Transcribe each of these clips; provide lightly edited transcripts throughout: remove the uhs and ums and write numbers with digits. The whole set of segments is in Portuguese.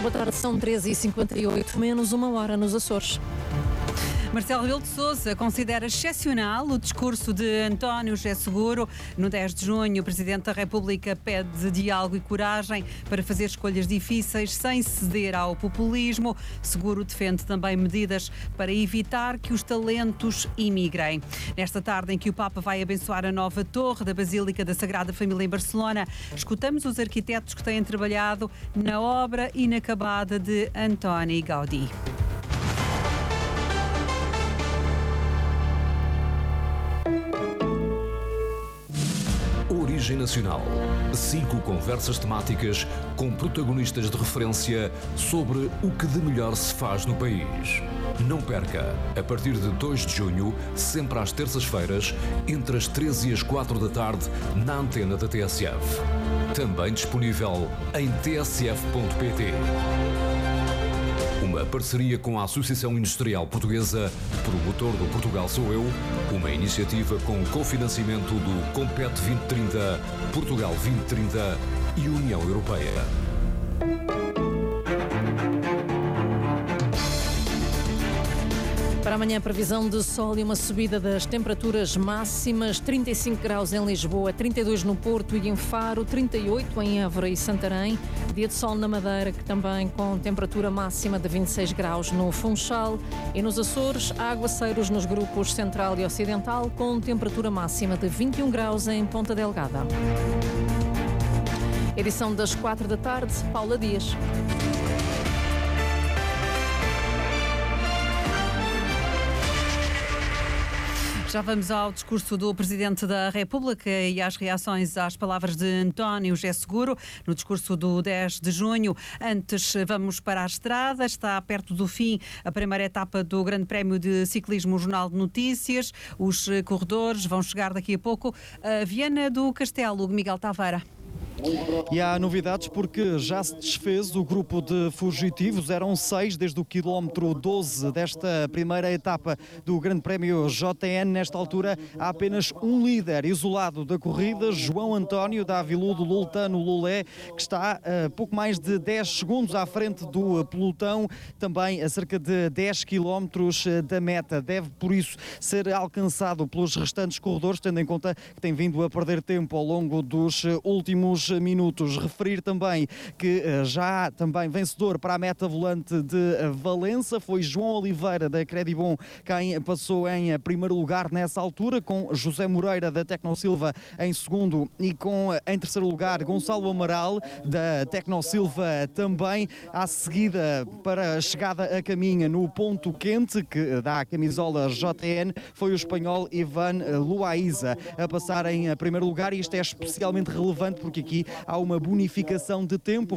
boa tarde, são 13h58, menos uma hora nos Açores. Marcelo Rebelo de Sousa considera excepcional o discurso de António José Seguro. No 10 de junho, o Presidente da República pede diálogo e coragem para fazer escolhas difíceis sem ceder ao populismo. Seguro defende também medidas para evitar que os talentos imigrem. Nesta tarde em que o Papa vai abençoar a nova torre da Basílica da Sagrada Família em Barcelona, escutamos os arquitetos que têm trabalhado na obra inacabada de Antoni Gaudí. Origem Nacional. 5 conversas temáticas com protagonistas de referência sobre o que de melhor se faz no país. Não perca, a partir de 2 de junho, sempre às terças-feiras, entre as 13 e as 4 da tarde, na antena da TSF. Também disponível em tsf.pt. Uma parceria com a Associação Industrial Portuguesa, promotor do Portugal Sou Eu, uma iniciativa com cofinanciamento do Compete 2030, Portugal 2030 e União Europeia. Para amanhã, previsão de sol e uma subida das temperaturas máximas, 35 graus em Lisboa, 32 no Porto e em Faro, 38 em Évora e Santarém. Dia de sol na Madeira, que também com temperatura máxima de 26 graus no Funchal. E nos Açores, há aguaceiros nos grupos Central e Ocidental, com temperatura máxima de 21 graus em Ponta Delgada. Edição das 4 da tarde, Paula Dias. Já vamos ao discurso do Presidente da República e às reações às palavras de António José Seguro no discurso do 10 de junho. Antes, vamos para a estrada. Está perto do fim a primeira etapa do Grande Prémio de Ciclismo Jornal de Notícias. Os corredores vão chegar daqui a pouco a Viana do Castelo. Miguel Taveira. E há novidades porque já se desfez o grupo de fugitivos, eram 6 desde o quilómetro 12 desta primeira etapa do Grande Prémio JN. Nesta altura há apenas um líder isolado da corrida, João António da Aviludo Lultano Lulé, que está a pouco mais de 10 segundos à frente do pelotão, também a cerca de 10 quilómetros da meta. Deve, por isso, ser alcançado pelos restantes corredores, tendo em conta que tem vindo a perder tempo ao longo dos últimos minutos. Referir também que já há também vencedor para a meta volante de Valença, foi João Oliveira da Credibon quem passou em primeiro lugar nessa altura, com José Moreira da Tecnosilva em segundo e com em terceiro lugar Gonçalo Amaral da Tecnosilva também. À seguida, para a chegada a caminho no ponto quente que dá a camisola JN, foi o espanhol Ivan Loaiza a passar em primeiro lugar, e isto é especialmente relevante porque aqui há uma bonificação de tempo,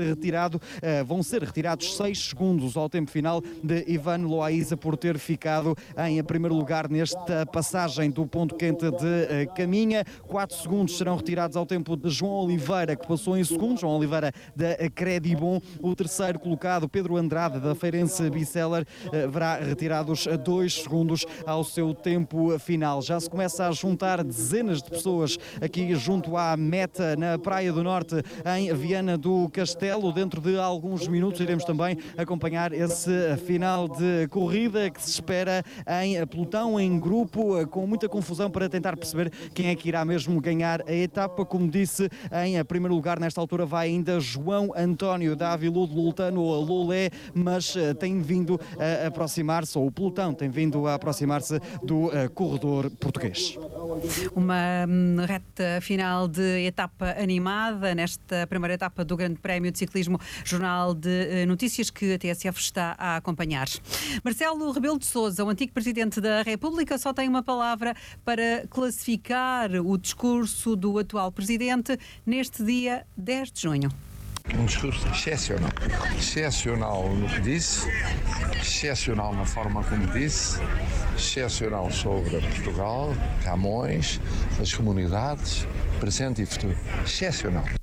vão ser retirados 6 segundos ao tempo final de Ivan Loaiza por ter ficado em primeiro lugar nesta passagem do ponto quente de Caminha. 4 segundos serão retirados ao tempo de João Oliveira, que passou em segundo, João Oliveira da Credibon. O terceiro colocado, Pedro Andrade da Feirense Biseller, verá retirados 2 segundos ao seu tempo final. Já se começa a juntar dezenas de pessoas aqui junto à meta na Praia do Norte, em Viana do Castelo. Dentro de alguns minutos iremos também acompanhar esse final de corrida que se espera em pelotão, em grupo, com muita confusão para tentar perceber quem é que irá mesmo ganhar a etapa. Como disse, em primeiro lugar nesta altura vai ainda João António da Aviludo Lultano Lulé, mas tem vindo a aproximar-se, ou o pelotão tem vindo a aproximar-se do corredor português. Uma reta final de etapa animada nesta primeira etapa do Grande Prémio de Ciclismo Jornal de Notícias que a TSF está a acompanhar. Marcelo Rebelo de Sousa, o antigo Presidente da República, só tem uma palavra para classificar o discurso do atual Presidente neste dia 10 de junho. Um discurso excepcional. Excepcional no que disse, excepcional na forma como disse, excepcional sobre Portugal, Camões, as comunidades, presente e futuro. Excepcional.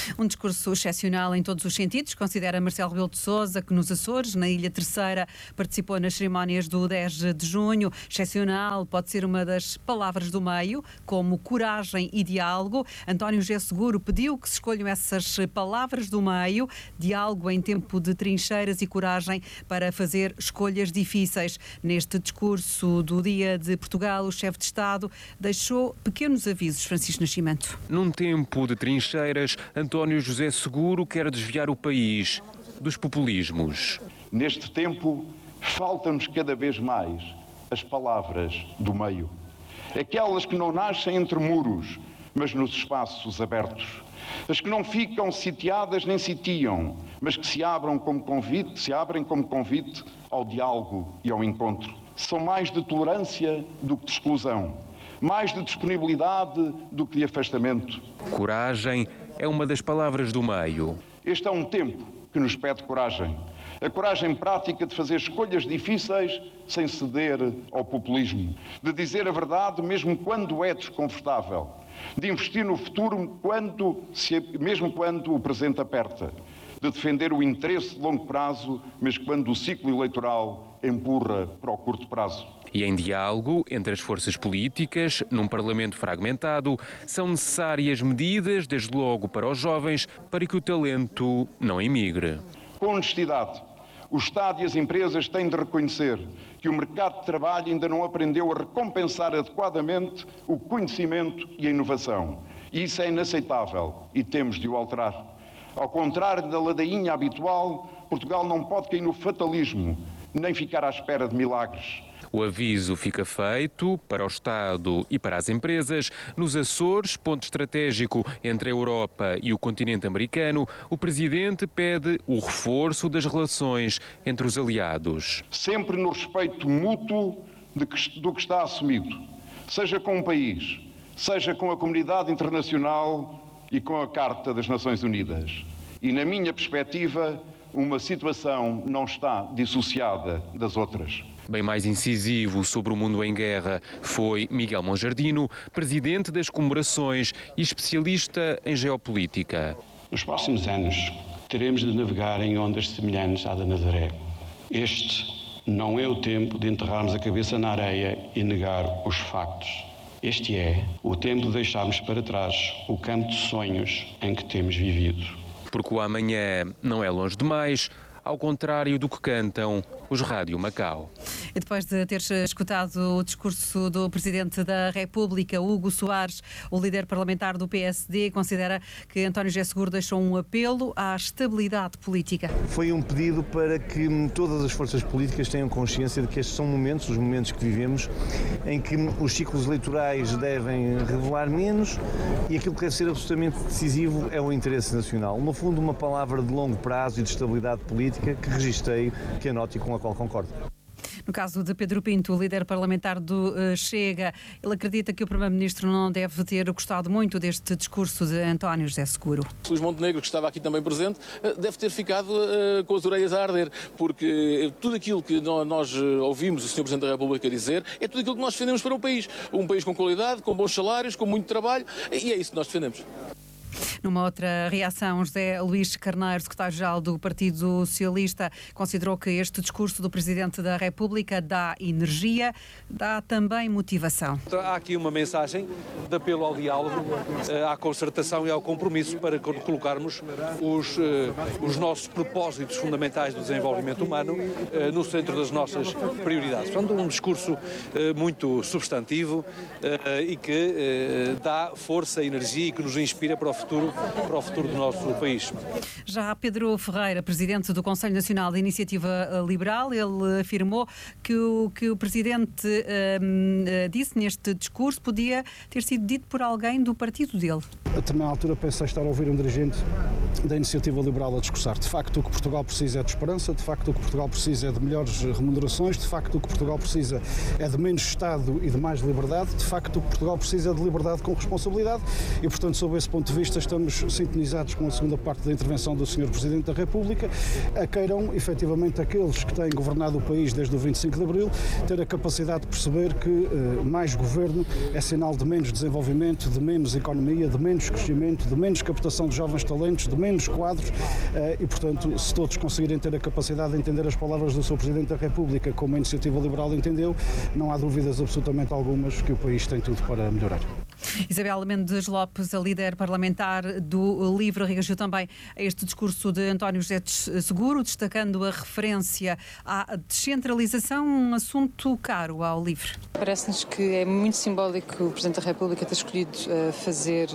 Um discurso excepcional em todos os sentidos, considera Marcelo Rebelo de Sousa, que nos Açores, na Ilha Terceira, participou nas cerimónias do 10 de junho. Excepcional pode ser uma das palavras do meio, como coragem e diálogo. António José Seguro pediu que se escolham essas palavras do meio, diálogo em tempo de trincheiras e coragem para fazer escolhas difíceis. Neste discurso do Dia de Portugal, o chefe de Estado deixou pequenos avisos. Francisco Nascimento. Num tempo de trincheiras, António José Seguro quer desviar o país dos populismos. Neste tempo, faltam-nos cada vez mais as palavras do meio. Aquelas que não nascem entre muros, mas nos espaços abertos. As que não ficam sitiadas nem sitiam, mas que se abrem como convite ao diálogo e ao encontro. São mais de tolerância do que de exclusão. Mais de disponibilidade do que de afastamento. Coragem é uma das palavras do meio. Este é um tempo que nos pede coragem. A coragem prática de fazer escolhas difíceis sem ceder ao populismo. De dizer a verdade mesmo quando é desconfortável. De investir no futuro mesmo quando o presente aperta. De defender o interesse de longo prazo, mas quando o ciclo eleitoral empurra para o curto prazo. E em diálogo entre as forças políticas, num Parlamento fragmentado, são necessárias medidas, desde logo para os jovens, para que o talento não emigre. Com honestidade, o Estado e as empresas têm de reconhecer que o mercado de trabalho ainda não aprendeu a recompensar adequadamente o conhecimento e a inovação. E isso é inaceitável e temos de o alterar. Ao contrário da ladainha habitual, Portugal não pode cair no fatalismo, nem ficar à espera de milagres. O aviso fica feito para o Estado e para as empresas. Nos Açores, ponto estratégico entre a Europa e o continente americano, o Presidente pede o reforço das relações entre os aliados. Sempre no respeito mútuo do que está assumido, seja com o país, seja com a comunidade internacional e com a Carta das Nações Unidas. E, na minha perspectiva, uma situação não está dissociada das outras. Bem mais incisivo sobre o mundo em guerra foi Miguel Monjardino, presidente das comemorações e especialista em geopolítica. Nos próximos anos, teremos de navegar em ondas semelhantes à da Nazaré. Este não é o tempo de enterrarmos a cabeça na areia e negar os factos. Este é o tempo de deixarmos para trás o campo de sonhos em que temos vivido. Porque o amanhã não é longe demais, ao contrário do que cantam os Rádio Macau. E depois de teres escutado o discurso do Presidente da República, Hugo Soares, o líder parlamentar do PSD, considera que António José Seguro deixou um apelo à estabilidade política. Foi um pedido para que todas as forças políticas tenham consciência de que estes são momentos, os momentos que vivemos, em que os ciclos eleitorais devem revelar menos e aquilo que deve ser absolutamente decisivo é o interesse nacional. No fundo, uma palavra de longo prazo e de estabilidade política que registrei, que anote e com a qual concordo. No caso de Pedro Pinto, o líder parlamentar do Chega, ele acredita que o Primeiro-Ministro não deve ter gostado muito deste discurso de António José Seguro. Luís Montenegro, que estava aqui também presente, deve ter ficado com as orelhas a arder, porque tudo aquilo que nós ouvimos o Sr. Presidente da República dizer é tudo aquilo que nós defendemos para o país. Um país com qualidade, com bons salários, com muito trabalho, e é isso que nós defendemos. Numa outra reação, José Luís Carneiro, secretário-geral do Partido Socialista, considerou que este discurso do Presidente da República dá energia, dá também motivação. Há aqui uma mensagem de apelo ao diálogo, à concertação e ao compromisso para colocarmos os nossos propósitos fundamentais do desenvolvimento humano no centro das nossas prioridades. Portanto, um discurso muito substantivo e que dá força e energia e que nos inspira para o futuro do nosso país. Já Pedro Ferreira, presidente do Conselho Nacional da Iniciativa Liberal, ele afirmou que o que o presidente disse neste discurso podia ter sido dito por alguém do partido dele. A determinada altura pensei estar a ouvir um dirigente da Iniciativa Liberal a discursar. De facto, o que Portugal precisa é de esperança, de facto, o que Portugal precisa é de melhores remunerações, de facto, o que Portugal precisa é de menos Estado e de mais liberdade, de facto, o que Portugal precisa é de liberdade com responsabilidade e, portanto, sob esse ponto de vista, Socialista estamos sintonizados com a segunda parte da intervenção do Sr. Presidente da República, a queiram efetivamente aqueles que têm governado o país desde o 25 de Abril ter a capacidade de perceber que mais governo é sinal de menos desenvolvimento, de menos economia, de menos crescimento, de menos captação de jovens talentos, de menos quadros e, portanto, se todos conseguirem ter a capacidade de entender as palavras do Sr. Presidente da República como a Iniciativa Liberal entendeu, não há dúvidas absolutamente algumas que o país tem tudo para melhorar. Isabel Mendes Lopes, a líder parlamentar do LIVRE, reagiu também a este discurso de António José Seguro, destacando a referência à descentralização, um assunto caro ao LIVRE. Parece-nos que é muito simbólico o Presidente da República ter escolhido fazer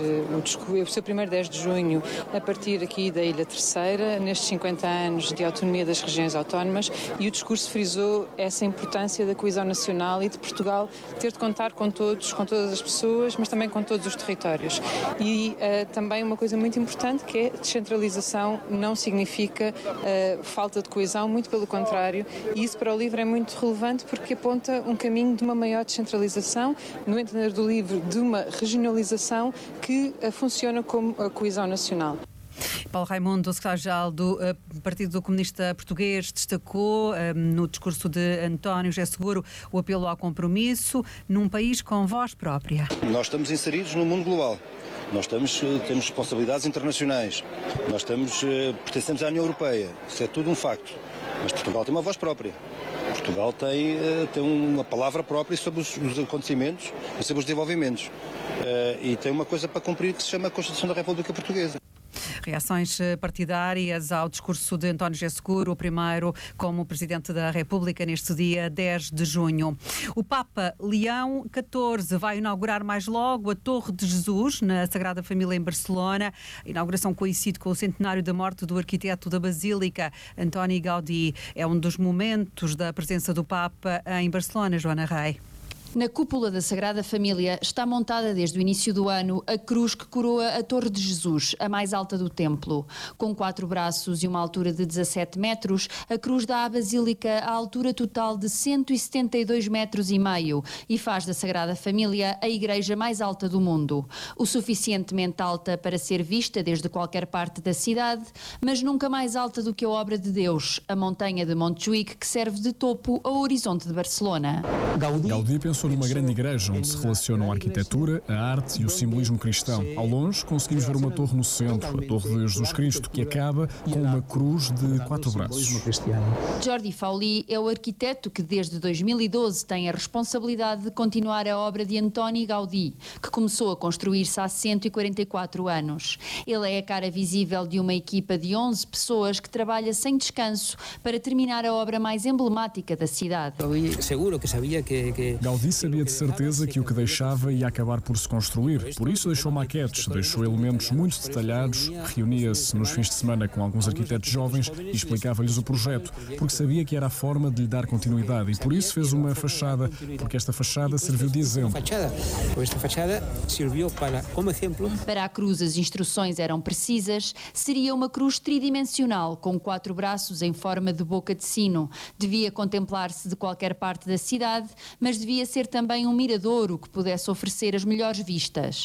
o seu primeiro 10 de junho a partir aqui da Ilha Terceira, nestes 50 anos de autonomia das regiões autónomas, e o discurso frisou essa importância da coesão nacional e de Portugal ter de contar com todos, com todas as pessoas, mas também com todos os territórios. E também uma coisa muito importante, que é descentralização não significa falta de coesão, muito pelo contrário, e isso para o LIVRE é muito relevante porque aponta um caminho de uma maior descentralização, no entender do LIVRE, de uma regionalização que funciona como a coesão nacional. Paulo Raimundo, secretário-geral do Partido Comunista Português, destacou no discurso de António José Seguro o apelo ao compromisso num país com voz própria. Nós estamos inseridos no mundo global. Nós temos responsabilidades internacionais. Nós pertencemos à União Europeia. Isso é tudo um facto. Mas Portugal tem uma voz própria. Portugal tem uma palavra própria sobre os acontecimentos e sobre os desenvolvimentos. E tem uma coisa para cumprir que se chama a Constituição da República Portuguesa. Reações partidárias ao discurso de António José Seguro, o primeiro como Presidente da República neste dia 10 de junho. O Papa Leão XIV vai inaugurar mais logo a Torre de Jesus, na Sagrada Família em Barcelona. A inauguração coincide com o centenário da morte do arquiteto da Basílica, Antoni Gaudí. É um dos momentos da presença do Papa em Barcelona, Joana Rei. Na cúpula da Sagrada Família está montada desde o início do ano a cruz que coroa a Torre de Jesus, a mais alta do templo. Com 4 braços e uma altura de 17 metros, a cruz dá à Basílica a altura total de 172,5 metros e faz da Sagrada Família a igreja mais alta do mundo. O suficientemente alta para ser vista desde qualquer parte da cidade, mas nunca mais alta do que a obra de Deus, a montanha de Montjuïc, que serve de topo ao horizonte de Barcelona. Gaudí pensou numa grande igreja onde se relacionam a arquitetura, a arte e o simbolismo cristão. Ao longe, conseguimos ver uma torre no centro, a Torre de Jesus Cristo, que acaba com uma cruz de 4 braços. Jordi Fauli é o arquiteto que desde 2012 tem a responsabilidade de continuar a obra de Antoni Gaudí, que começou a construir-se há 144 anos. Ele é a cara visível de uma equipa de 11 pessoas que trabalha sem descanso para terminar a obra mais emblemática da cidade. Gaudí sabia de certeza que o que deixava ia acabar por se construir. Por isso deixou maquetes, deixou elementos muito detalhados, reunia-se nos fins de semana com alguns arquitetos jovens e explicava-lhes o projeto, porque sabia que era a forma de lhe dar continuidade e por isso fez uma fachada, porque esta fachada serviu de exemplo. Para a cruz as instruções eram precisas, seria uma cruz tridimensional com 4 braços em forma de boca de sino. Devia contemplar-se de qualquer parte da cidade, mas devia ser também um miradouro que pudesse oferecer as melhores vistas.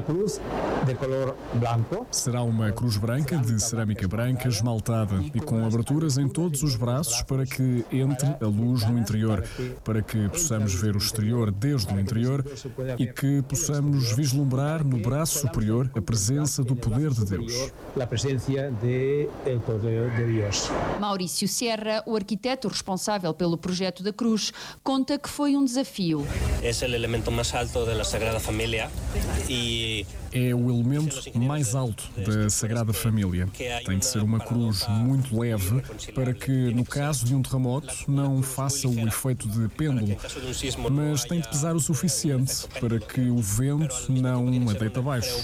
Será uma cruz branca de cerâmica branca esmaltada e com aberturas em todos os braços para que entre a luz no interior, para que possamos ver o exterior desde o interior e que possamos vislumbrar no braço superior a presença do poder de Deus. Maurício Sierra, o arquiteto responsável pelo projeto da cruz, conta que foi um desafio. É o elemento mais alto da Sagrada Família. Tem de ser uma cruz muito leve para que, no caso de um terremoto, não faça o efeito de pêndulo, mas tem de pesar o suficiente para que o vento não a deite abaixo.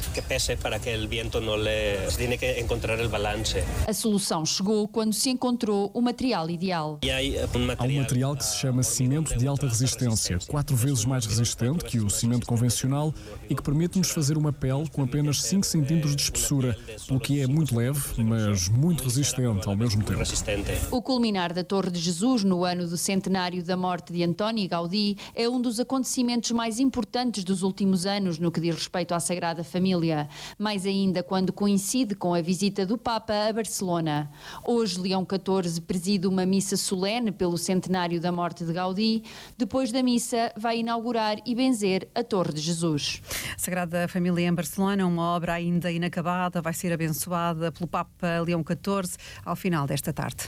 A solução chegou quando se encontrou o material ideal. Há um material que se chama cimento de alta resistência, 4 4 vezes mais resistente que o cimento convencional e que permite-nos fazer uma pele com apenas 5 centímetros de espessura, o que é muito leve, mas muito resistente ao mesmo tempo. O culminar da Torre de Jesus no ano do centenário da morte de Antoni Gaudí é um dos acontecimentos mais importantes dos últimos anos no que diz respeito à Sagrada Família, mais ainda quando coincide com a visita do Papa a Barcelona. Hoje, Leão XIV preside uma missa solene pelo centenário da morte de Gaudí. Depois da missa, vai inaugurar e benzer a Torre de Jesus. Sagrada Família em Barcelona, uma obra ainda inacabada, vai ser abençoada pelo Papa Leão XIV ao final desta tarde.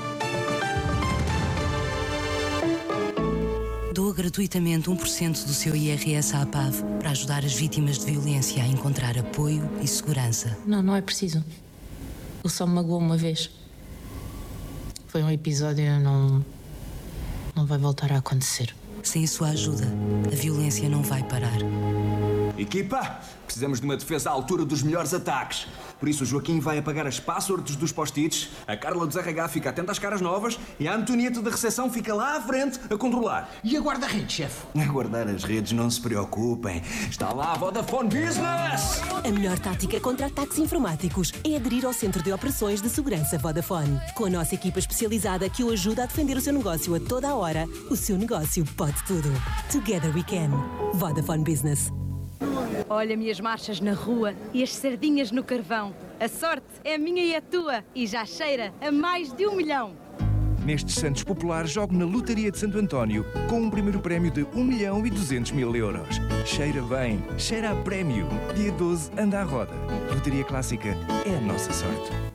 Doa gratuitamente 1% do seu IRS à APAV para ajudar as vítimas de violência a encontrar apoio e segurança. Não é preciso. Ele só me magoou uma vez. Foi um episódio, não vai voltar a acontecer. Sem a sua ajuda, a violência não vai parar. Equipa, precisamos de uma defesa à altura dos melhores ataques. Por isso o Joaquim vai apagar as passwords dos post-its, a Carla dos RH fica atenta às caras novas e a Antonieta da recepção fica lá à frente a controlar. E a guarda-redes, chefe? A guardar as redes, não se preocupem. Está lá a Vodafone Business! A melhor tática contra ataques informáticos é aderir ao Centro de Operações de Segurança Vodafone. Com a nossa equipa especializada que o ajuda a defender o seu negócio a toda a hora, o seu negócio pode tudo. Together we can. Vodafone Business. Olha minhas marchas na rua e as sardinhas no carvão. A sorte é minha e a tua e já cheira a mais de 1 milhão. Nestes Santos Populares, jogo na Lotaria de Santo António com um primeiro prémio de 1.200.000 euros. Cheira bem, cheira a prémio. Dia 12, anda à roda. Lotaria Clássica é a nossa sorte.